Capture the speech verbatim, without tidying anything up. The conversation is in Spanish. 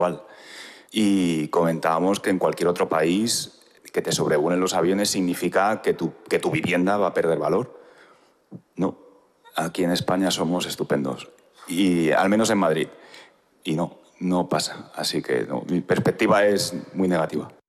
igual. Y comentábamos que en cualquier otro país que te sobrevuelen los aviones significa que tu, que tu vivienda va a perder valor. No, aquí en España somos estupendos, y al menos en Madrid. Y no, no pasa. Así que no, mi perspectiva es muy negativa.